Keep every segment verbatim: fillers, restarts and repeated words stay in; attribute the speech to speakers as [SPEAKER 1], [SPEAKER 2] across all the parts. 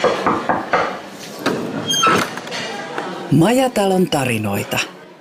[SPEAKER 1] Majatalon tarinoita.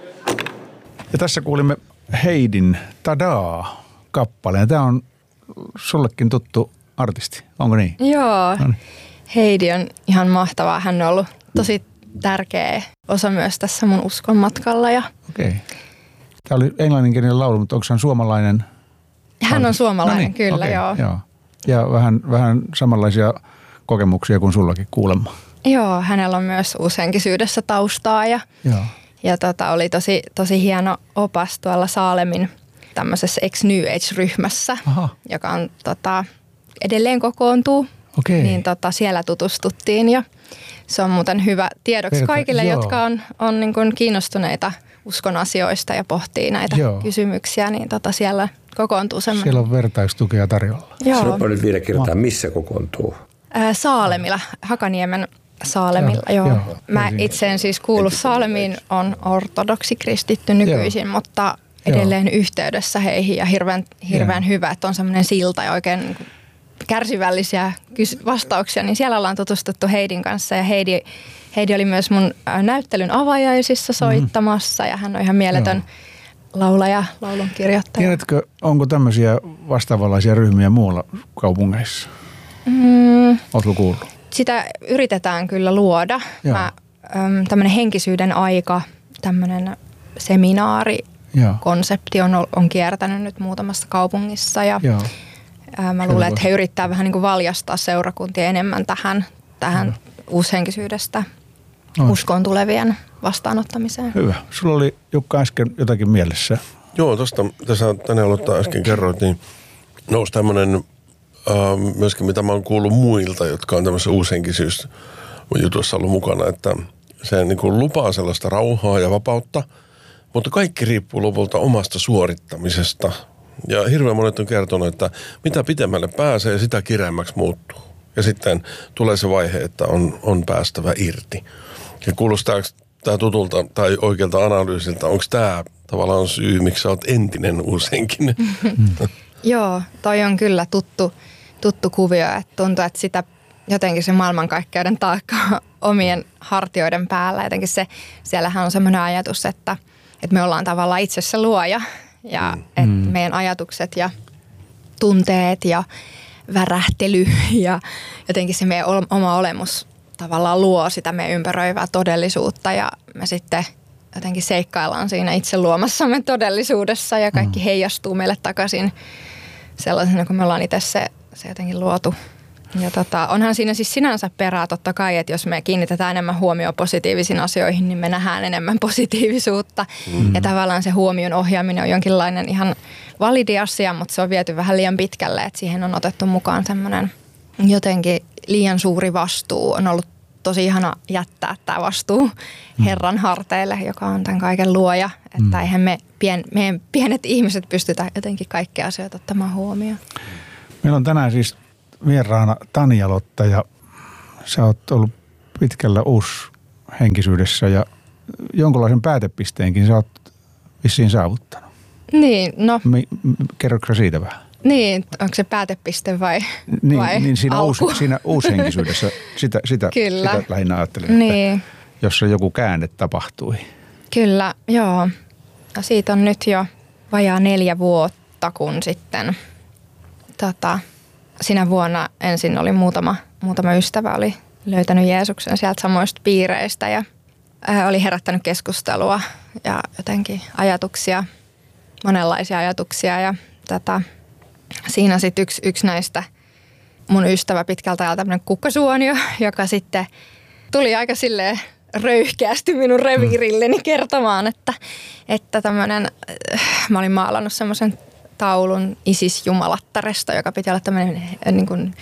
[SPEAKER 2] Ja tässä kuulimme Heidin Tadaa -kappaleen. Tämä on sullekin tuttu artisti, onko niin?
[SPEAKER 3] Joo,
[SPEAKER 2] No niin.
[SPEAKER 3] Heidi on ihan mahtavaa. Hän on ollut tosi tärkeä osa myös tässä mun uskon matkalla. Ja
[SPEAKER 2] Okei. Tämä oli englanninkielinen laulu, mutta onko hän suomalainen?
[SPEAKER 3] hän on suomalainen,
[SPEAKER 2] no niin,
[SPEAKER 3] kyllä,
[SPEAKER 2] okei,
[SPEAKER 3] joo.
[SPEAKER 2] joo. Ja vähän, vähän samanlaisia kokemuksia kuin sullakin kuulemma.
[SPEAKER 3] Joo, hänellä on myös uushenkisyydessä taustaa ja,
[SPEAKER 2] Joo.
[SPEAKER 3] ja tota, oli tosi, tosi hieno opas tuolla Saalemin tämmöisessä ex-New Age-ryhmässä,
[SPEAKER 2] Aha.
[SPEAKER 3] joka on, tota, edelleen kokoontuu.
[SPEAKER 2] Okei.
[SPEAKER 3] Niin tota, siellä tutustuttiin ja se on muuten hyvä tiedoksi
[SPEAKER 2] Verta-
[SPEAKER 3] kaikille,
[SPEAKER 2] joo.
[SPEAKER 3] jotka on, on niin kuin kiinnostuneita uskon asioista ja pohtii näitä
[SPEAKER 2] Joo.
[SPEAKER 3] kysymyksiä, niin tota, siellä kokoontuu semmoinen.
[SPEAKER 2] Siellä on vertaistukea tarjolla.
[SPEAKER 3] Joo.
[SPEAKER 4] Sanopa nyt vielä kertaa, missä kokoontuu?
[SPEAKER 3] Ää, Saalemilla, Hakaniemen Saalemilla,
[SPEAKER 2] Joo,
[SPEAKER 3] joo.
[SPEAKER 2] joo.
[SPEAKER 3] Mä itse en siis kuulu Saalemiin, on ortodoksi kristitty nykyisin, joo. mutta edelleen joo. yhteydessä heihin ja hirveän, hirveän hyvä, että on semmoinen silta ja oikein niin kuin kärsivällisiä vastauksia, niin siellä ollaan tutustuttu Heidin kanssa ja Heidi, Heidi oli myös mun näyttelyn avajaisissa soittamassa ja hän on ihan mieletön joo. laulaja, laulun kirjoittaja.
[SPEAKER 2] Tiedätkö, onko tämmöisiä vastaavanlaisia ryhmiä muualla kaupungeissa?
[SPEAKER 3] Mm.
[SPEAKER 2] Oletko kuullut?
[SPEAKER 3] Sitä yritetään kyllä luoda. Mä, äm, tämmöinen henkisyyden aika, tämmöinen seminaari,
[SPEAKER 2] Joo.
[SPEAKER 3] konsepti on, on kiertänyt nyt muutamassa kaupungissa ja
[SPEAKER 2] Joo.
[SPEAKER 3] ää, mä luulen, että he yrittää vähän niin kuin valjastaa seurakuntia enemmän tähän, tähän
[SPEAKER 2] Joo.
[SPEAKER 3] uushenkisyydestä
[SPEAKER 2] Noin.
[SPEAKER 3] uskoon tulevien vastaanottamiseen.
[SPEAKER 2] Hyvä. Sulla oli Jukka äsken jotakin mielessä.
[SPEAKER 5] Joo, tuosta tässä tänne aloittaa äsken kerroit, niin nousi tämmöinen äh, myöskin, mitä mä oon kuullut muilta, jotka on tämmöisessä uushenkisyysjutussa ollut mukana, että se niin kuin lupaa sellaista rauhaa ja vapautta, mutta kaikki riippuu lopulta omasta suorittamisesta. Ja hirveän monet on kertonut, että mitä pitemmälle pääsee, sitä kireämmäksi muuttuu. Ja sitten tulee se vaihe, että on, on päästävä irti. Ja kuulostaako tämä tutulta tai oikealta analyysiltä, onko tämä tavallaan syy, miksi sä oot entinen uushenkinen?
[SPEAKER 3] Joo, toi on kyllä tuttu, tuttu kuvio, että tuntuu, että sitä jotenkin se maailmankaikkeuden taakka omien hartioiden päällä. Jotenkin se, siellähän on semmoinen ajatus, että, että me ollaan tavallaan itse se luoja ja mm. että meidän ajatukset ja tunteet ja värähtely ja jotenkin se meidän oma olemus tavallaan luo sitä meidän ympäröivää todellisuutta ja me sitten jotenkin seikkaillaan siinä itse luomassamme todellisuudessa ja kaikki mm. heijastuu meille takaisin sellaisena, kun me ollaan itse se, se jotenkin luotu. Ja tota, onhan siinä siis sinänsä perää totta kai, että jos me kiinnitetään enemmän huomioon positiivisiin asioihin, niin me nähdään enemmän positiivisuutta. Mm. Ja tavallaan se huomion ohjaaminen on jonkinlainen ihan validi asia, mutta se on viety vähän liian pitkälle, että siihen on otettu mukaan semmoinen jotenkin liian suuri vastuu. On ollut tosi ihana jättää tämä vastuu mm. Herran harteille, joka on tämän kaiken luoja. Että mm. eihän me pien, meidän pienet ihmiset pystytä jotenkin kaikkia asioita ottamaan huomioon.
[SPEAKER 2] Meillä on tänään siis vieraana Tanja-Lotta ja sä oot ollut pitkällä uushenkisyydessä ja jonkunlaisen päätepisteenkin sä oot vissiin saavuttanut.
[SPEAKER 3] Niin, no.
[SPEAKER 2] Mi- kerroksä siitä vähän?
[SPEAKER 3] Niin, onko se päätepiste vai,
[SPEAKER 2] niin,
[SPEAKER 3] vai
[SPEAKER 2] niin siinä,
[SPEAKER 3] alku?
[SPEAKER 2] uus, siinä uushenkisyydessä sitä, sitä, sitä lähinnä ajattelin,
[SPEAKER 3] niin.
[SPEAKER 2] että jossa joku käänne tapahtui.
[SPEAKER 3] Kyllä, joo. No siitä on nyt jo vajaa neljä vuotta, kun sitten tota, sinä vuonna ensin oli muutama, muutama ystävä oli löytänyt Jeesuksen sieltä samoista piireistä ja ää, oli herättänyt keskustelua ja jotenkin ajatuksia, monenlaisia ajatuksia ja tätä. Siinä sitten yksi, yksi näistä mun ystävä pitkältä ajalta tämmöinen kukkasuonio, joka sitten tuli aika silleen röyhkeästi minun reviirilleni kertomaan, että, että tämmöinen, mä olin maalannut semmoisen taulun Isis-jumalattaresta, joka piti olla tämmöinen niin kuin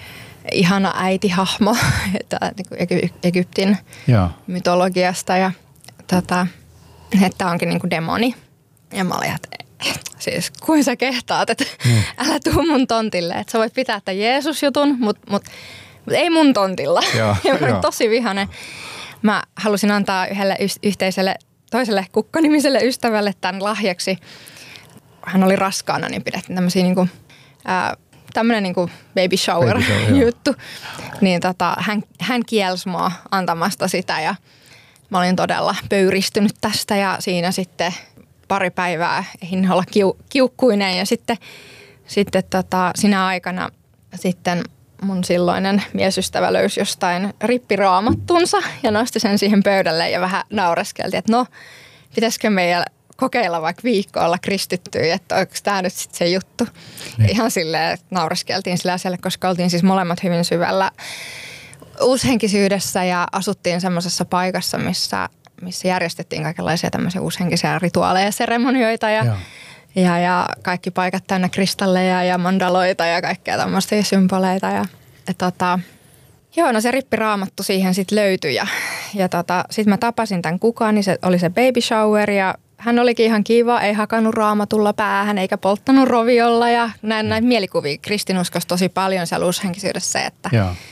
[SPEAKER 3] ihana äitihahmo niin kuin Egyptin ja. mytologiasta ja tota, että onkin niin kuin demoni. Ja mä olin, että siis kuin sä kehtaat, että mm. älä tuu mun tontille. Että sä voit pitää tämän Jeesus-jutun, mutta mut, mut ei mun tontilla. Ja, ja mä olin tosi vihainen. Mä halusin antaa yhdelle yhteiselle toiselle kukkanimiselle ystävälle tämän lahjaksi. Hän oli raskaana, niin pidettiin tämmöisiä niin kuin, ää, tämmöinen niin kuin baby shower,
[SPEAKER 2] Baby shower,
[SPEAKER 3] juttu. Niin tota, hän, hän kielsi mua antamasta sitä ja mä olin todella pöyristynyt tästä ja siinä sitten pari päivää ehdin olla kiu, kiukkuinen ja sitten, sitten tota, sinä aikana sitten mun silloinen miesystävä löysi jostain rippiraamattunsa ja nosti sen siihen pöydälle ja vähän naureskeltiin, että no, pitäisikö meidän kokeilla vaikka viikko olla kristittyjä, että onko tämä nyt sitten se juttu. Niin. Ihan silleen, että naureskeltiin sillä asialle, koska oltiin siis molemmat hyvin syvällä uushenkisyydessä ja asuttiin semmoisessa paikassa, missä, missä järjestettiin kaikenlaisia tämmöisiä uushenkisiä rituaaleja ja seremonioita ja, ja, ja kaikki paikat täynnä kristalleja ja mandaloita ja kaikkea tämmöistä symboleita. Ja, ja tota, joo, no se rippiraamattu siihen sitten löytyi ja, ja tota, sitten mä tapasin tämän kukaan, niin se oli se baby shower ja hän olikin ihan kiva, ei hakannut raamatulla päähän eikä polttanut roviolla ja näin näin mielikuvia kristinuskossa tosi paljon siellä uushenkisyydessä, että,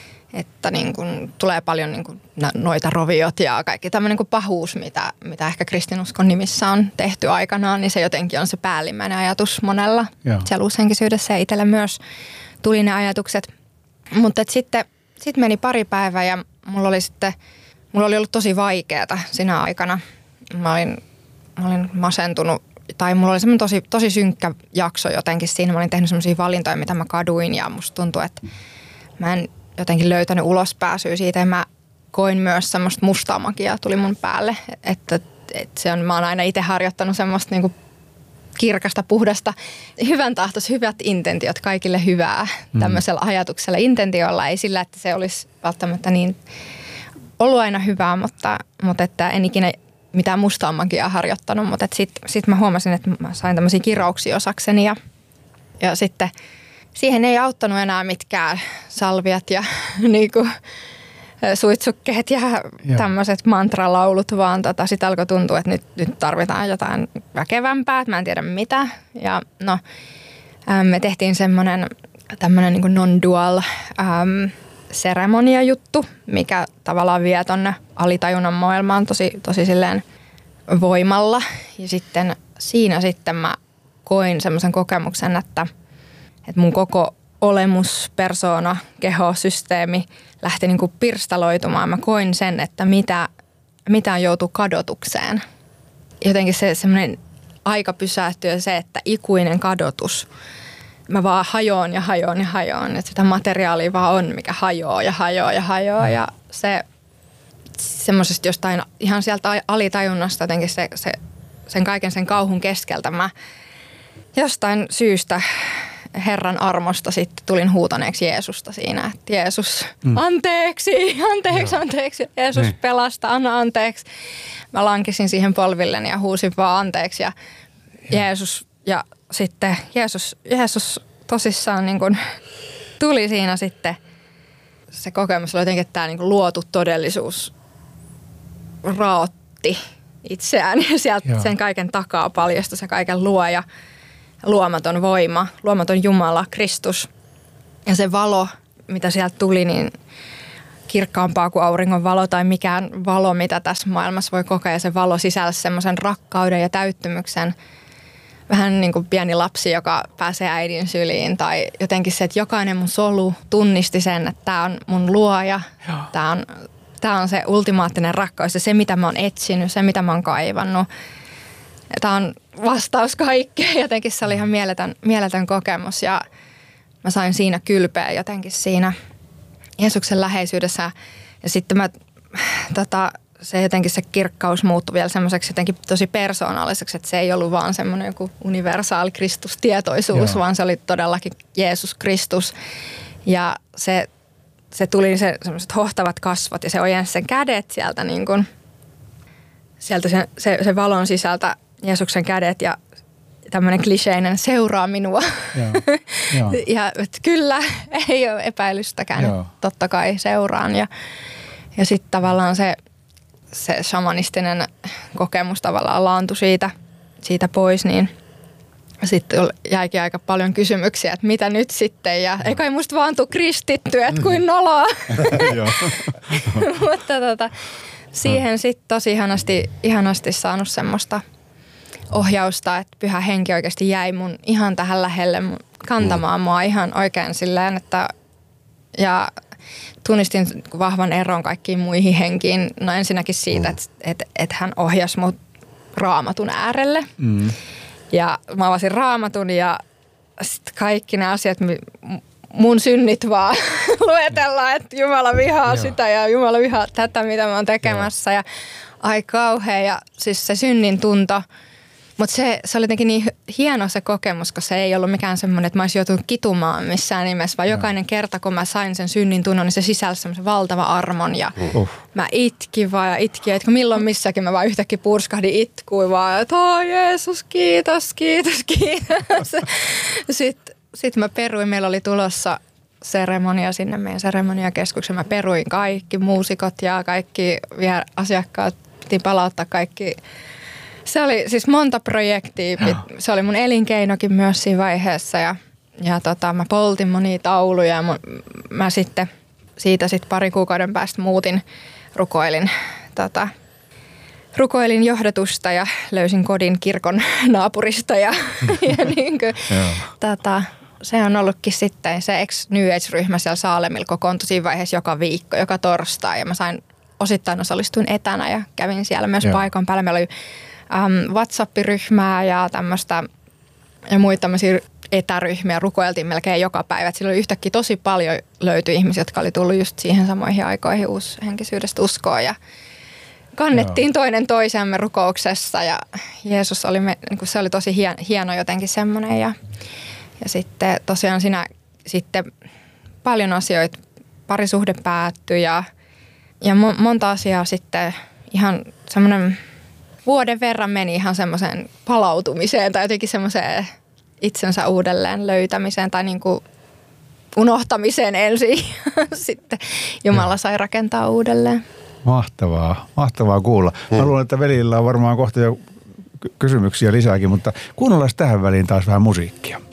[SPEAKER 3] että niin kun tulee paljon niin kun noita roviot ja kaikki tämmöinen niin pahuus, mitä, mitä ehkä kristinuskon nimissä on tehty aikanaan, niin se jotenkin on se päällimmäinen ajatus monella Joo. siellä uushenkisyydessä ja itsellä myös tuli ne ajatukset. Mutta sitten sit meni pari päivää ja mulla oli sitten, mulla oli ollut tosi vaikeaa siinä aikana. Mä olin Mä olin masentunut, tai mulla oli semmoinen tosi, tosi synkkä jakso jotenkin siinä. Mä olin tehnyt semmoisia valintoja, mitä mä kaduin ja musta tuntui, että mä en jotenkin löytänyt ulospääsyä siitä. Ja mä koin myös semmoista mustaa magiaa tuli mun päälle. Että, että se on, mä oon aina itse harjoittanut semmoista niinku kirkasta, puhdasta, hyvän tahtois, hyvät intentiot, kaikille hyvää mm. tämmöisellä ajatuksella, intentiolla. Ei sillä, että se olisi välttämättä niin ollut aina hyvää, mutta, mutta että en ikinä mitään mustaa magiaa harjoittanut, mutta sitten sit mä huomasin, että mä sain tämmöisiä kirouksia osakseni ja, ja sitten siihen ei auttanut enää mitkään salviat ja niinku, suitsukkeet ja Joo. tämmöiset mantralaulut, vaan tota, sitten alkoi tuntua, että nyt, nyt tarvitaan jotain väkevämpää, että mä en tiedä mitä. Ja no, ähm, me tehtiin semmoinen tämmöinen niinku non-dual ähm, seremonia-juttu, mikä tavallaan vie tonne alitajunnan maailmaan tosi, tosi silleen voimalla. Ja sitten siinä sitten mä koin semmoisen kokemuksen, että, että mun koko olemus, persoona, keho, systeemi lähti niin kuin pirstaloitumaan. Mä koin sen, että mitä, mitä joutuu kadotukseen. Jotenkin se semmoinen aika pysähtyy ja se, että ikuinen kadotus. Mä vaan hajoon ja hajoon ja hajoon. Että sitä materiaalia vaan on, mikä hajoaa ja hajoaa ja hajoaa. Ja se semmoisesta jostain ihan sieltä alitajunnasta jotenkin se, se, sen kaiken sen kauhun keskeltä mä jostain syystä Herran armosta sitten tulin huutaneeksi Jeesusta siinä, että Jeesus, mm. anteeksi, anteeksi, Joo. anteeksi, Jeesus niin. pelasta, anna anteeksi. Mä lankisin siihen polvilleni ja huusin vaan anteeksi ja ja. Jeesus, ja sitten Jeesus, Jeesus tosissaan niin kuin tuli siinä sitten, se kokemus oli jotenkin, että tämä niin kuin luotu todellisuus raotti itseään ja sieltä Joo. sen kaiken takaa paljastui se kaiken luoja. Luomaton voima, luomaton Jumala, Kristus ja se valo, mitä sieltä tuli, niin kirkkaampaa kuin auringon valo tai mikään valo, mitä tässä maailmassa voi kokea. Se valo sisälsi semmoisen rakkauden ja täyttymyksen, vähän niin kuin pieni lapsi, joka pääsee äidin syliin tai jotenkin se, että jokainen mun solu tunnisti sen, että tämä on mun luoja, tämä on, tämä on se ultimaattinen rakkaus ja se, mitä mä oon etsinyt, se, mitä mä oon kaivannut. Tämä on vastaus kaikkeen. Jotenkin se oli ihan mieletön, mieletön kokemus ja mä sain siinä kylpeä jotenkin siinä Jeesuksen läheisyydessä. Ja sitten mä, tota, se jotenkin se kirkkaus muuttui vielä semmoiseksi jotenkin tosi persoonalliseksi, että se ei ollut vaan semmoinen joku universaali Kristustietoisuus, Joo. vaan se oli todellakin Jeesus Kristus. Ja se, se tuli se semmoiset hohtavat kasvot ja se ojensi sen kädet sieltä niin kuin, sieltä se, se, se valon sisältä Jeesuksen kädet ja tämmöinen kliseinen seuraa minua. Joo, joo. Ja että kyllä, ei ole epäilystäkään, joo. totta kai seuraan. Ja, ja sitten tavallaan se, se shamanistinen kokemus tavallaan laantui siitä, siitä pois, niin sitten jäikin aika paljon kysymyksiä, että mitä nyt sitten. Ja ei kai musta vaan tuu kristitty, että kuin noloa. Mutta tota, siihen sitten tosi ihanasti, ihanasti saanut semmoista ohjausta, että Pyhä Henki oikeasti jäi mun ihan tähän lähelle mun kantamaan mm. mua ihan oikein silleen, että ja tunnistin vahvan eron kaikkiin muihin henkiin. No ensinnäkin siitä, mm. että et, et hän ohjasi mut Raamatun äärelle. Mm. Ja mä avasin Raamatun ja sitten kaikki ne asiat, mun synnit vaan luetellaan, että Jumala vihaa Joo. sitä ja Jumala vihaa tätä, mitä mä oon tekemässä. Joo. Ja ai kauhea. Ja siis se synnin tunto. Mutta se, se oli jotenkin niin hieno se kokemus, koska se ei ollut mikään semmoinen, että mä olisin joutunut kitumaan missään nimessä, vaan jokainen kerta, kun mä sain sen synnin tunnon, niin se sisälsi semmoisen valtava armon ja uh. mä itkin vaan ja itkin. Ja milloin missäkin mä vaan yhtäkkiä purskahdin itkuin vaan, että oh, Jeesus, kiitos, kiitos, kiitos. Sitten sit mä peruin, meillä oli tulossa seremonia sinne meidän seremoniakeskukseen. Mä peruin kaikki muusikot ja kaikki vielä asiakkaat, piti palauttaa kaikki. Se oli siis monta projektia. Joo. Se oli mun elinkeinokin myös siinä vaiheessa ja, ja tota, mä poltin monia tauluja ja mun, mä sitten siitä sitten pari kuukauden päästä muutin, rukoilin, tota, rukoilin johdatusta ja löysin kodin kirkon naapurista ja, ja niin kuin, tota, se on ollutkin sitten se ex-New Age-ryhmä siellä Saalemilla kokoontui siinä vaiheessa joka viikko, joka torstai ja mä sain osittain osallistuin etänä ja kävin siellä myös Joo. paikan päällä. Meillä oli Um, WhatsApp-ryhmää ja tämmöistä ja muita tämmöisiä etäryhmiä rukoiltiin melkein joka päivä. Et silloin yhtäkkiä tosi paljon löytyi ihmisiä, jotka oli tullut just siihen samoihin aikoihin uushenkisyydestä uskoon ja kannettiin Joo. toinen toisemme rukouksessa ja Jeesus oli, me, niin kuin se oli tosi hieno, hieno jotenkin semmoinen ja, ja sitten tosiaan siinä sitten paljon asioita, parisuhde päättyi ja, ja monta asiaa sitten ihan semmoinen vuoden verran meni ihan semmoiseen palautumiseen tai jotenkin semmoiseen itsensä uudelleen löytämiseen tai niin kuin unohtamiseen ensin. Sitten Jumala sai rakentaa uudelleen.
[SPEAKER 2] Mahtavaa, mahtavaa kuulla. Hmm. Mä luulen, että velillä on varmaan kohta jo kysymyksiä lisääkin, mutta kuunnellaan tähän väliin taas vähän musiikkia.